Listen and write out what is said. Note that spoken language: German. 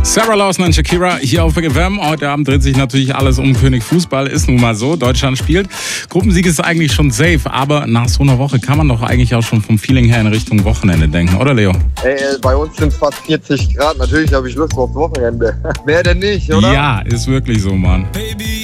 Sarah Lawson und Shakira hier auf WM. Heute Abend dreht sich natürlich alles um König Fußball. Ist nun mal so. Deutschland spielt. Gruppensieg ist eigentlich schon safe. Aber nach so einer Woche kann man doch eigentlich auch schon vom Feeling her in Richtung Wochenende denken. Oder, Leo? Ey, bei uns sind es fast 40 Grad. Natürlich habe ich Lust aufs Wochenende. Wer denn nicht, oder? Ja, ist wirklich so, Mann. Baby.